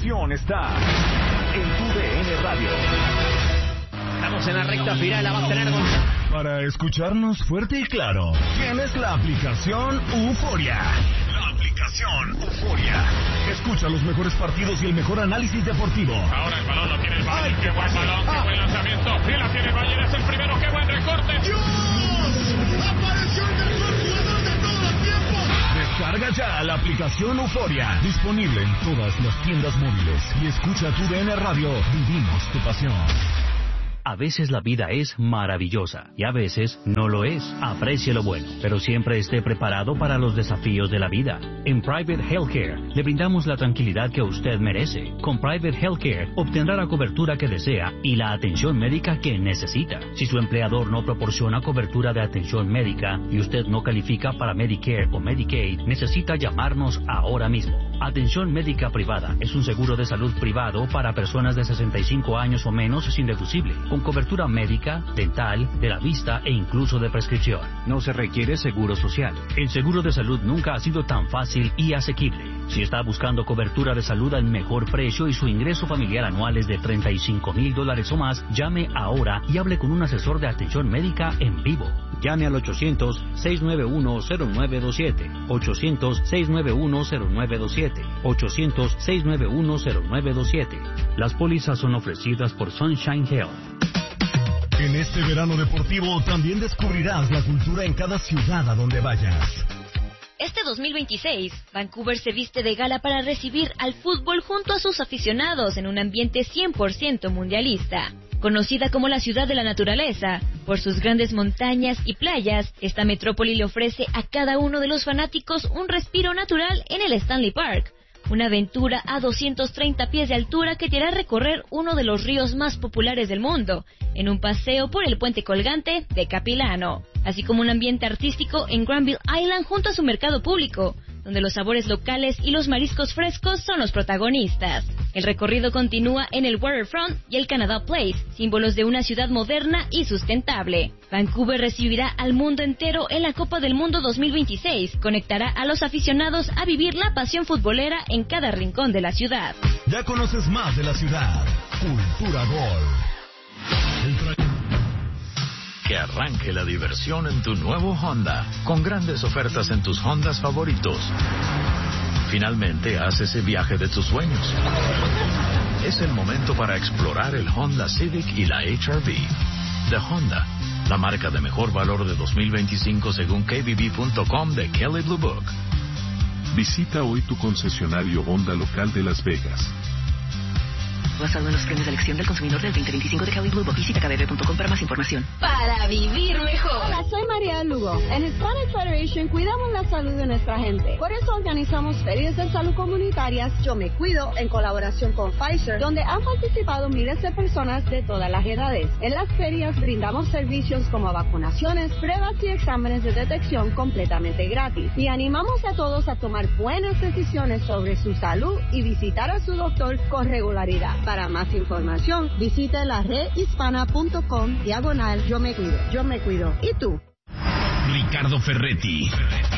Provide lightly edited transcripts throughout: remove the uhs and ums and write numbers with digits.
diversión está en TUDN Radio. Estamos en la recta final, la va a tener Para escucharnos fuerte y claro, tienes la aplicación Euforia. La aplicación Euforia. Escucha los mejores partidos y el mejor análisis deportivo. Ahora el balón lo tiene el Bayern. Qué buen balón, qué buen lanzamiento. Y la tiene el Bayern, es el primero. Qué buen recorte. ¡Dios! ¡Apareció el mejor jugador de todos los tiempos! Descarga ya la aplicación Euforia. Disponible en todas las tiendas móviles. Y escucha TUDN Radio. Vivimos tu pasión. A veces la vida es maravillosa y a veces no lo es. Aprecie lo bueno, pero siempre esté preparado para los desafíos de la vida. En Private Healthcare le brindamos la tranquilidad que usted merece. Con Private Healthcare obtendrá la cobertura que desea y la atención médica que necesita. Si su empleador no proporciona cobertura de atención médica y usted no califica para Medicare o Medicaid, necesita llamarnos ahora mismo. Atención médica privada es un seguro de salud privado para personas de 65 años o menos sin deducible, con cobertura médica, dental, de la vista e incluso de prescripción. No se requiere seguro social. El seguro de salud nunca ha sido tan fácil y asequible. Si está buscando cobertura de salud al mejor precio y su ingreso familiar anual es de $35,000 o más, llame ahora y hable con un asesor de atención médica en vivo. Llame al 800-691-0927, 800-691-0927, 800-691-0927. Las pólizas son ofrecidas por Sunshine Health. En este verano deportivo también descubrirás la cultura en cada ciudad a donde vayas. Este 2026, Vancouver se viste de gala para recibir al fútbol junto a sus aficionados en un ambiente 100% mundialista. Conocida como la ciudad de la naturaleza, por sus grandes montañas y playas, esta metrópoli le ofrece a cada uno de los fanáticos un respiro natural en el Stanley Park. Una aventura a 230 pies de altura que te hará recorrer uno de los ríos más populares del mundo, en un paseo por el puente colgante de Capilano, así como un ambiente artístico en Granville Island junto a su mercado público, donde los sabores locales y los mariscos frescos son los protagonistas. El recorrido continúa en el Waterfront y el Canada Place, símbolos de una ciudad moderna y sustentable. Vancouver recibirá al mundo entero en la Copa del Mundo 2026, conectará a los aficionados a vivir la pasión futbolera en cada rincón de la ciudad. Ya conoces más de la ciudad. Cultura Gol. Que arranque la diversión en tu nuevo Honda, con grandes ofertas en tus Hondas favoritos. Finalmente haz ese viaje de tus sueños. Es el momento para explorar el Honda Civic y la HR-V. De Honda, la marca de mejor valor de 2025 según KBB.com de Kelley Blue Book. Visita hoy tu concesionario Honda local de Las Vegas. Basado en los premios de elección del consumidor del 2025 de Kelley Blue Book. Visita kbb.com para más información. Para vivir mejor. Hola, soy María Lugo. En Hispanic Federation cuidamos la salud de nuestra gente. Por eso organizamos ferias de salud comunitarias Yo Me Cuido en colaboración con Pfizer, donde han participado miles de personas de todas las edades. En las ferias brindamos servicios como vacunaciones, pruebas y exámenes de detección completamente gratis. Y animamos a todos a tomar buenas decisiones sobre su salud y visitar a su doctor con regularidad. Para más información, visite la redhispana.com/Yo Me Cuido. Yo Me Cuido. ¿Y tú? Ricardo Ferretti,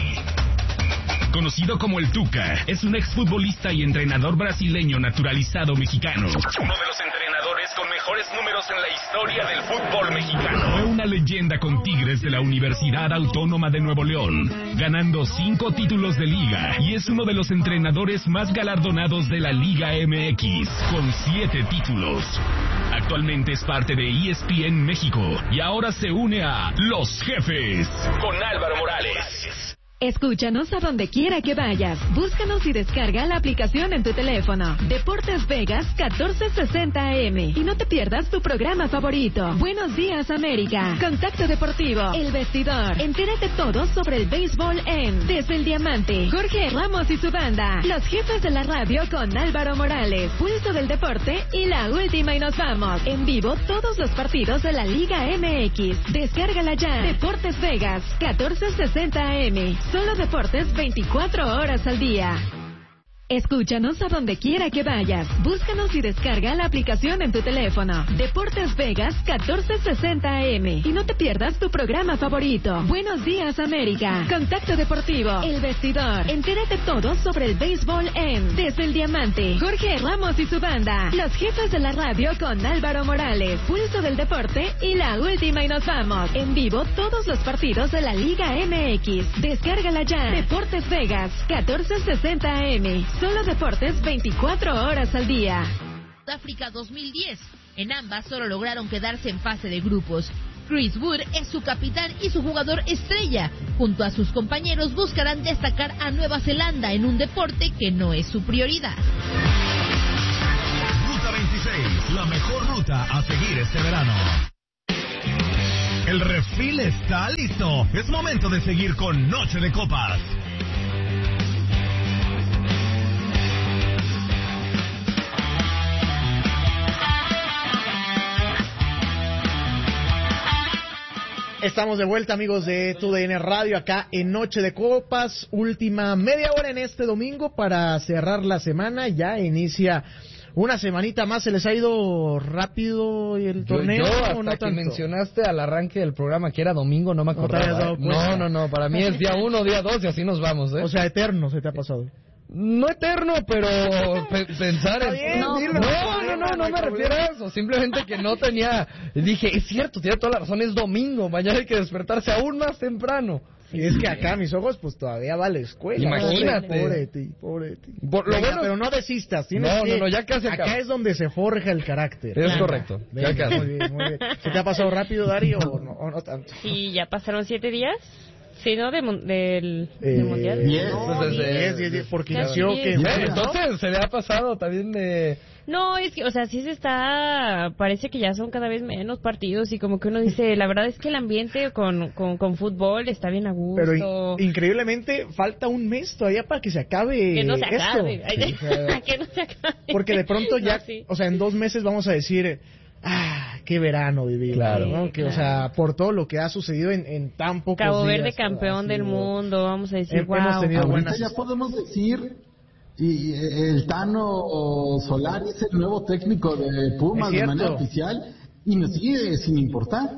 conocido como el Tuca, es un exfutbolista y entrenador brasileño naturalizado mexicano. Uno de los entrenadores con mejores números en la historia del fútbol mexicano. Fue una leyenda con Tigres de la Universidad Autónoma de Nuevo León, ganando 5 títulos de liga, y es uno de los entrenadores más galardonados de la Liga MX, con 7 títulos. Actualmente es parte de ESPN México y ahora se une a Los Jefes con Álvaro Morales. Escúchanos a donde quiera que vayas. Búscanos y descarga la aplicación en tu teléfono. Deportes Vegas 1460 AM. Y no te pierdas tu programa favorito. Buenos días, América. Contacto Deportivo. El Vestidor. Entérate todo sobre el béisbol en Desde el Diamante. Jorge Ramos y su banda. Los Jefes de la Radio con Álvaro Morales. Pulso del Deporte y la última y nos vamos. En vivo todos los partidos de la Liga MX. Descárgala ya. Deportes Vegas 1460 AM. Solo deportes 24 horas al día. Escúchanos a donde quiera que vayas. Búscanos y descarga la aplicación en tu teléfono. Deportes Vegas 1460 AM. Y no te pierdas tu programa favorito. Buenos días, América. Contacto Deportivo. El Vestidor. Entérate todo sobre el béisbol en Desde el Diamante. Jorge Ramos y su banda. Los jefes de la radio con Álvaro Morales. Pulso del deporte y la última y nos vamos. En vivo todos los partidos de la Liga MX. Descárgala ya. Deportes Vegas 1460 AM. Solo deportes 24 horas al día. África 2010. En ambas solo lograron quedarse en fase de grupos. Chris Wood es su capitán y su jugador estrella. Junto a sus compañeros buscarán destacar a Nueva Zelanda en un deporte que no es su prioridad. Ruta 26, la mejor ruta a seguir este verano. El refil está listo. Es momento de seguir con Noche de Copas. Estamos de vuelta, amigos de TUDN Radio, acá en Noche de Copas, última media hora en este domingo para cerrar la semana. Ya inicia una semanita más. ¿Se les ha ido rápido el torneo? Yo hasta no que tanto? Mencionaste al arranque del programa que era domingo, no me acordaba. No, para mí es día 1, día 2 y así nos vamos, ¿eh? O sea, eterno se te ha pasado. No eterno, pero pensar en... Bien, no me refiero a eso. Simplemente que no tenía... Dije, es cierto, tiene toda la razón, es domingo. Mañana hay que despertarse aún más temprano. Y es que acá mis ojos pues todavía va a la escuela. Imagínate. Pobre ti. Venga, pero no desistas. No, ya casi acaba. Acá es donde se forja el carácter. Es correcto. Venga, ya casi. Muy bien. ¿Se te ha pasado rápido, Darío, o no tanto? Sí, ya pasaron 7 días. Sí, ¿no? Del Mundial. 10, porque inició que... Entonces, ¿se le ha pasado también de...? No, es que, o sea, sí se está... Parece que ya son cada vez menos partidos y como que uno dice, la verdad es que el ambiente con fútbol está bien a gusto. Pero increíblemente falta un mes todavía para que se acabe que no se esto. Acabe. Que no se acabe. Porque de pronto ya, no, sí. O sea, en 2 meses vamos a decir... qué verano vivir, claro, ¿no? Que, claro. O sea, por todo lo que ha sucedido en tan pocos Cabo días. Verde campeón del mundo, vamos a decir, hemos tenido buenas... Ya podemos decir, y el Tano Solari es el nuevo técnico de Pumas de manera oficial, y nos sigue sin importar.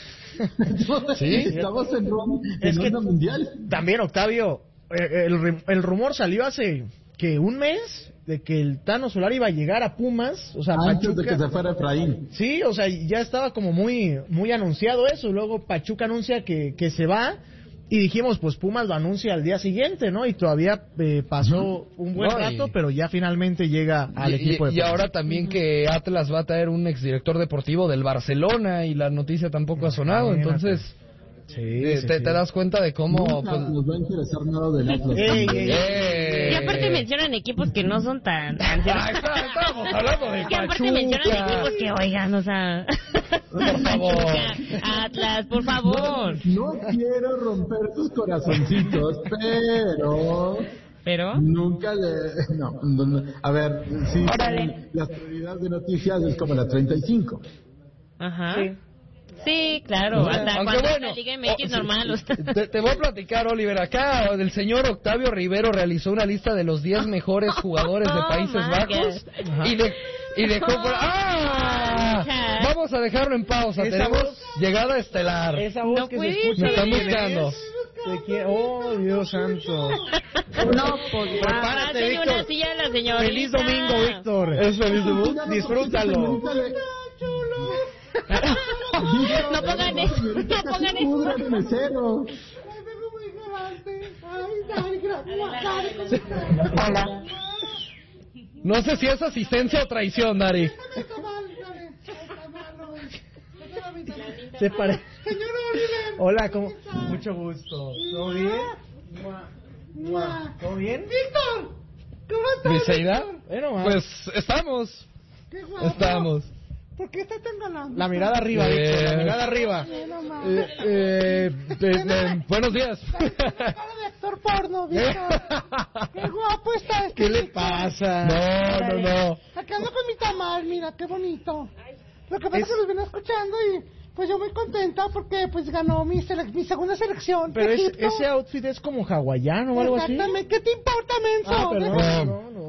¿Sí? Estamos en ronda mundial. También, Octavio, el rumor salió hace, ¿qué? ¿Un mes? De que el Tano Solari iba a llegar a Pumas, o sea, antes Pachuca, de que se fuera Efraín. Sí, o sea, ya estaba como muy anunciado eso. Luego Pachuca anuncia que se va y dijimos, pues Pumas lo anuncia al día siguiente, ¿no? Y todavía pasó un buen rato, pero ya finalmente llega al equipo de Pumas. Y ahora también que Atlas va a traer un exdirector deportivo del Barcelona y la noticia tampoco ha sonado, entonces... te das cuenta de cómo nos va a interesar nada del Atlas. Y aparte mencionan equipos que no son tan estábamos hablando de que aparte mencionan equipos que oigan, o sea, por favor, Atlas, por favor. No quiero romper tus corazoncitos, pero nunca a ver, sí, las prioridades de noticias es como la 35. Ajá. Sí, claro, hasta aunque cuando la Liga MX normal. Te voy a platicar, Oliver. Acá el señor Octavio Rivero realizó una lista de los 10 mejores jugadores de Países Bajos y dejó por... Vamos a dejarlo en pausa. Tenemos llegada estelar. Esa voz no que se escucha. Me están buscando. Oh, Dios santo. No, pues prepárate, Víctor. una silla a la señorita. Feliz domingo, Víctor. Es feliz domingo. Disfrútalo. No pongan eso. Hola. No sé si es asistencia o traición, Dari. Se parece. Hola, ¿cómo? Mucho gusto. ¿Todo bien? ¿Todo bien? Víctor, ¿cómo estás? ¿Briseida? Pues estamos. Qué guapo. Estamos. ¿Por qué estás tan galán? La mirada arriba, Víctor, la mirada arriba. Buenos días. Cara de actor porno, Víctor. Qué guapo está ¿Qué le pasa? No. Acá ando con mi tamal, mira, qué bonito. Lo que pasa es que los vine escuchando y pues yo muy contenta porque pues ganó mi segunda selección. Pero ese outfit es como hawaiano o algo así. Exactamente, ¿qué te importa, menso? Perdón.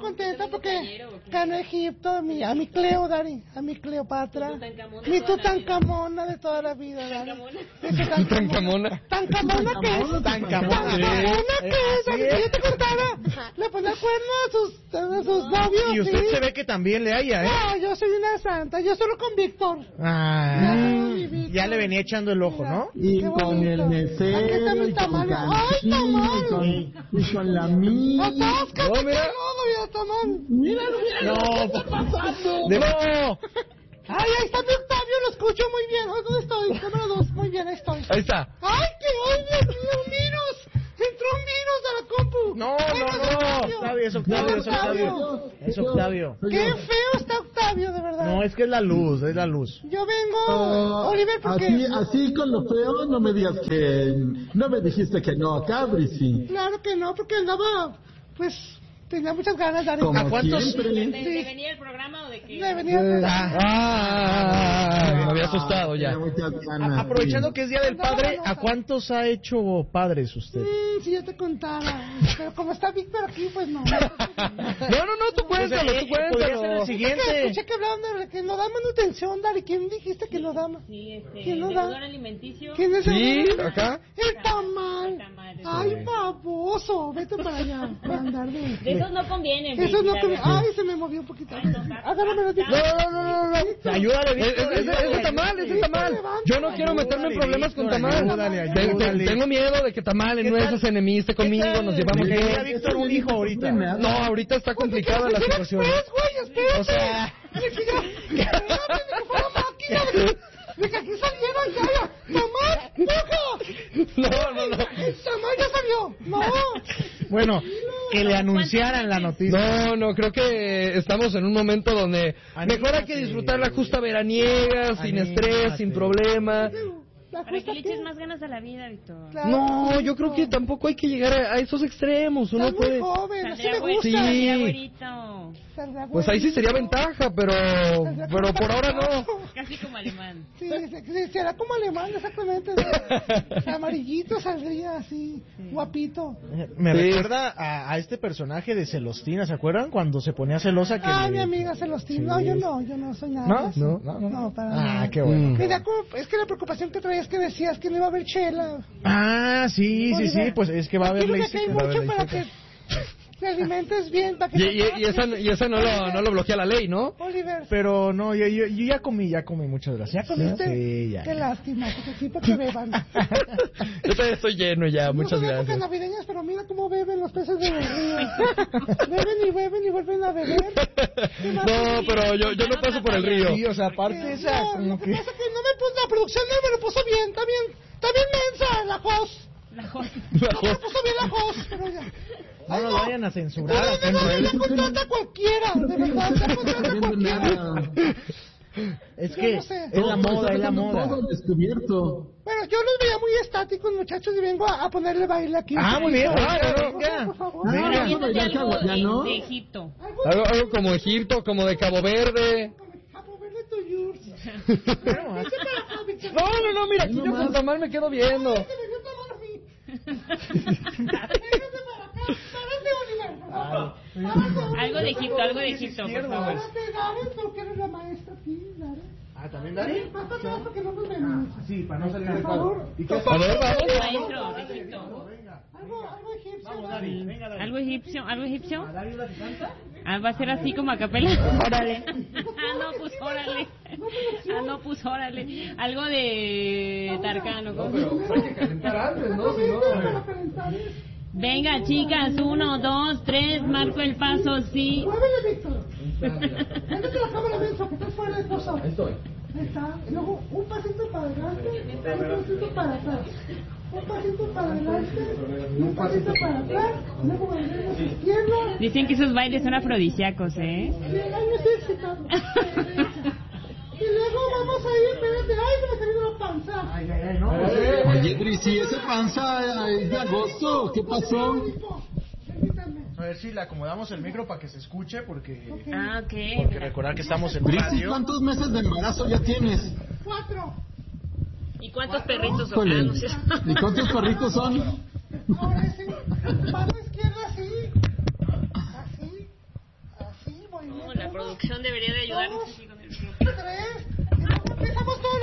contenta porque ganó Egipto a mi Cleo, Dari, a mi Cleopatra, mi Tutankamona de toda la vida, Dari. ¿Tutankamona? ¿Tancamona qué es? Tancamona ¿qué es? Yo te contaba, le ponía cuerno a sus novios. Y usted se ve que también le haya, ¿eh? No, yo soy una santa, yo solo con Víctor. Ya le venía echando el ojo, ¿no? Y con el mesero, y con Canchín, y con la mía. ¡Atáscate, mira! ¡Mira, no, ¿qué está pasando? ¡No! ¡Ay, ahí está mi Octavio! Lo escucho muy bien. ¿Dónde estoy? Cámara 2. Muy bien, ahí estoy. Ahí está. ¡Ay, qué Dios mío! ¡Un virus! ¡Entró un virus a la compu! No. Octavio, es Octavio. ¡Qué feo está Octavio, de verdad! No, es que es la luz. Yo vengo, Oliver, porque... Así con lo feo, no me digas que... No me dijiste que no acá, Brisi. Claro que no, porque andaba, pues... Tenía muchas ganas de dar. ¿A cuántos? ¿De venir el programa o de qué? De venir el programa. Me había asustado ya. Aprovechando que es Día del Padre, ¿a cuántos ha hecho padres usted? Si yo te contara. Pero como está Víctor aquí, pues no. No, tú cuéntalo. Podría ser el siguiente. Escuché que hablaban de que no da manutención, Dari. ¿Quién dijiste que lo da? Sí, ¿quién lo da? Alimenticio. ¿Quién es el acá? El tamal. Ay, baboso. Vete para allá. Para andar de... Esos no convienen. Esos no convienen. Ay, se me movió un poquito. Agárrame los dientes. No. Ayúdale, Ese tamal. Yo no quiero meterme en problemas con tamal. Ayúdale. Tengo miedo de que tamal en nuestras enemiste conmigo, nos llevamos bien. ¿Tiene Víctor un hijo ahorita? No, ahorita está complicada la situación. O sea... De que aquí salieron ya. ¡Mamá! ¡Poco! No. El tamal ya salió. No. Bueno, que le anunciaran la noticia. No, creo que estamos en un momento donde mejor hay que disfrutar la justa veraniega, sin estrés, sin problema. Para que le eches más ganas a la vida, Víctor. Claro, no, yo creo que tampoco hay que llegar a esos extremos. Uno puede... muy joven, así me gusta. Pues ahí sí sería ventaja, pero por ahora no. Casi como alemán. Sí, será como alemán, exactamente. Amarillito saldría así, guapito. Me recuerda a este personaje de Celostina, ¿se acuerdan? Cuando se ponía celosa que... mi amiga Celostina. Sí. No, yo no soy nada. No, para nada. Qué bueno. Es que la preocupación que traía es que decías que no iba a haber chela. Sí, pues es que va a haber ley seca. Mucho para que te alimentes bien. Para que y esa no lo bloquea la ley, ¿no? Oliver. Pero no, yo ya comí, muchas gracias. ¿Ya comiste? Sí, ya. Qué lástima, porque sí, para que beban. Yo todavía estoy lleno ya, muchas gracias. No navideñas, pero mira cómo beben los peces de los ríos. Beben y vuelven a beber. No, pero yo no paso por el río. Sí, o sea, aparte esa... Lo que pasa es que no me puso, la producción no me lo puso bien, está bien mensa la host. La host. No me puso bien la host, pero ya. No nos vayan a censurar. No contrata cualquiera, de verdad, no contrata cualquiera. Es que es la moda. Todo descubierto. Bueno, yo los veía muy estáticos, muchachos, y vengo a ponerle baile aquí. Muy bien, venga. Por favor. Algo de Egipto. Algo como Egipto, como de Cabo Verde. Cabo Verde to yours. No, mira, aquí yo con tamal me quedo viendo. Algo de Egipto, por favor. Porque eres la maestra aquí, Dare. ¿También Dare? Más atrás porque no nos vemos. Sí, para no salir de favor. A ver, vamos. Maestro de Egipto. Algo egipcio. Vamos, Dari, venga, Dari. ¿Algo egipcio? ¿Dari una que canta? Va a ser así como a capela. Órale. Pues órale. Algo de Tarcano. No, pero hay que calentar antes, ¿no? Si no... Venga, chicas, 1, 2, 3, marco el paso, sí. Muévele, Víctor. Métete la cámara, Víctor, que estás fuera de pozo. Ahí estoy. Ahí está. Y luego un pasito para adelante, un pasito para atrás. Un pasito para adelante, un pasito para atrás. Luego volvemos a la izquierda. Dicen que esos bailes son afrodisíacos, ¿eh? Sí, ay, me estoy excitando. Y luego vamos a ir, espérate, ay, se me está viendo la panza. Ay, no. Oye, Brisi, esa panza es de agosto, ¿qué pasó? A ver si le acomodamos el micro para que se escuche, porque... Porque recordar que estamos en Brisi, radio. ¿cuántos meses de embarazo ya tienes? 4. ¿Y cuántos perritos son? ¿Y cuántos perritos son? Ahora sí, mano izquierda así. Así. la producción debería de ayudarnos aquí con el... ¿Qué crees?